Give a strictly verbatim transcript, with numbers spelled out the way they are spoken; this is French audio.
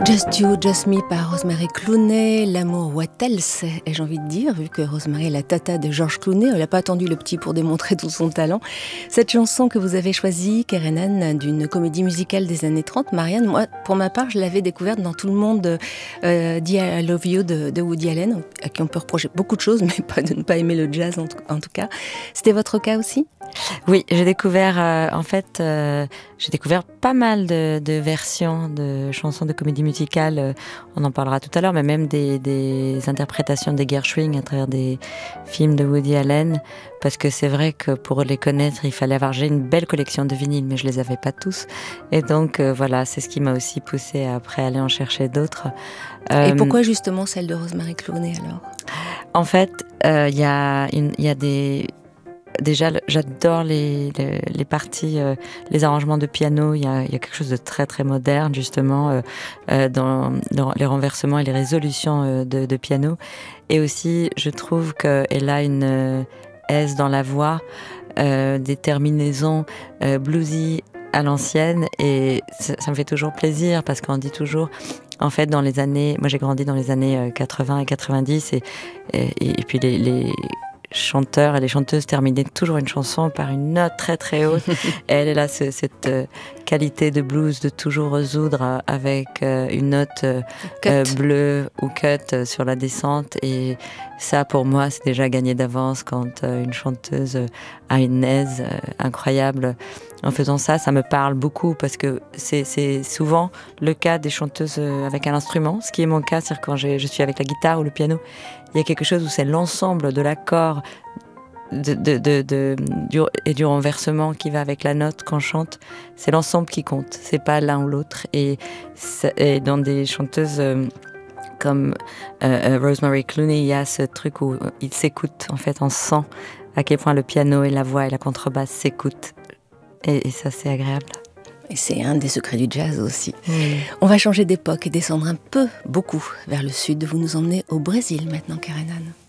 Just You, Just Me par Rosemary Clooney, l'amour what else, et j'ai envie de dire, vu que Rosemary est la tata de George Clooney, elle n'a pas attendu le petit pour démontrer tout son talent. Cette chanson que vous avez choisie, Karenan, d'une comédie musicale des années trente, Marianne, moi, pour ma part, je l'avais découverte dans Tout le monde euh, dit I Love You de, de Woody Allen, à qui on peut reprocher beaucoup de choses, mais pas de ne pas aimer le jazz en tout, en tout cas. C'était votre cas aussi ? Oui, j'ai découvert, euh, en fait, euh, j'ai découvert pas mal de, de versions de chansons de comédie musicale, euh, on en parlera tout à l'heure, mais même des, des interprétations des Gershwin à travers des films de Woody Allen, parce que c'est vrai que pour les connaître, il fallait avoir, j'ai une belle collection de vinyles, mais je les avais pas tous, et donc euh, voilà, c'est ce qui m'a aussi poussée à après aller en chercher d'autres. Euh, et pourquoi justement celle de Rosemary Clooney alors ? En fait, il euh, y a, il y a des... Déjà, j'adore les, les, les parties, euh, les arrangements de piano. Il y a, il y a quelque chose de très très moderne justement euh, euh, dans, dans les renversements et les résolutions euh, de, de piano. Et aussi, je trouve qu'elle a une euh, aise dans la voix, euh, des terminaisons euh, bluesy à l'ancienne. Et ça, ça me fait toujours plaisir parce qu'on dit toujours... En fait, dans les années... Moi, j'ai grandi dans les années quatre-vingts et quatre-vingt-dix et, et, et puis les... les chanteurs et les chanteuses terminaient toujours une chanson par une note très très haute. Et elle, elle a ce, cette euh, qualité de blues de toujours résoudre euh, avec euh, une note euh, euh, bleue ou cut euh, sur la descente. Et ça, pour moi, c'est déjà gagné d'avance quand euh, une chanteuse euh, a une aise euh, incroyable. En faisant ça, ça me parle beaucoup parce que c'est, c'est souvent le cas des chanteuses avec un instrument, ce qui est mon cas, c'est-à-dire quand j'ai, je suis avec la guitare ou le piano, il y a quelque chose où c'est l'ensemble de l'accord de, de, de, de, du, et du renversement qui va avec la note qu'on chante, c'est l'ensemble qui compte, c'est pas l'un ou l'autre. Et, et dans des chanteuses euh, comme euh, Rosemary Clooney, il y a ce truc où ils s'écoutent, en fait, on sent à quel point le piano et la voix et la contrebasse s'écoutent. Et, et ça, c'est agréable. Et c'est un des secrets du jazz aussi. Mmh. On va changer d'époque et descendre un peu, beaucoup, vers le sud. Vous nous emmenez au Brésil maintenant, Karenan.